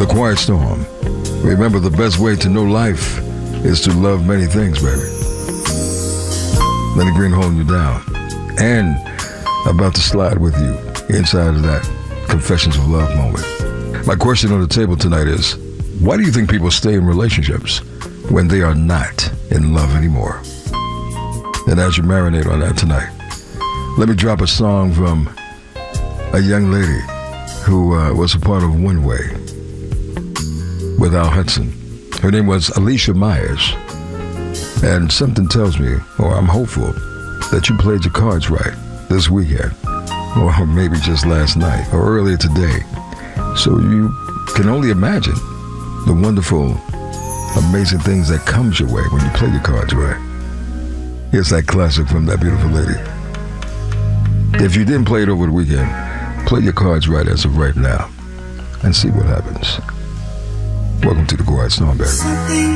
The Quiet Storm. Remember, the best way to know life is to love many things, baby. Lenny Green holding you down. And about to slide with you inside of that Confessions of Love moment. My question on the table tonight is, why do you think people stay in relationships when they are not in love anymore? And as you marinate on that tonight, let me drop a song from a young lady who was a part of One Way with Al Hudson. Her name was Alicia Myers. And something tells me, or I'm hopeful, that you played your cards right this weekend, or maybe just last night, or earlier today. So you can only imagine the wonderful, amazing things that comes your way when you play your cards right. Here's that classic from that beautiful lady. If you didn't play it over the weekend, play your cards right as of right now and see what happens. Welcome to the Quiet Storm, baby.